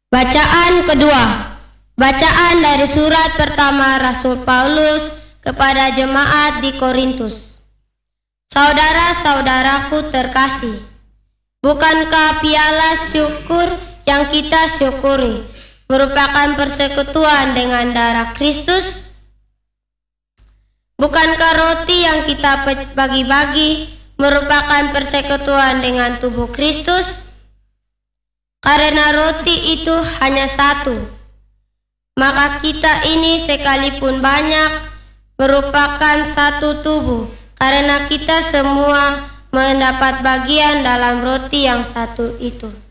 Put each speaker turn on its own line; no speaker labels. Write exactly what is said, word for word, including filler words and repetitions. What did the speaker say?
Bacaan kedua. Bacaan dari surat pertama Rasul Paulus kepada jemaat di Korintus. Saudara-saudaraku terkasih, bukankah piala syukur yang kita syukuri merupakan persekutuan dengan darah Kristus? Bukankah roti yang kita bagi-bagi merupakan persekutuan dengan tubuh Kristus? Karena roti itu hanya satu, maka kita ini sekalipun banyak merupakan satu tubuh, karena kita semua mendapat bagian dalam roti yang satu itu.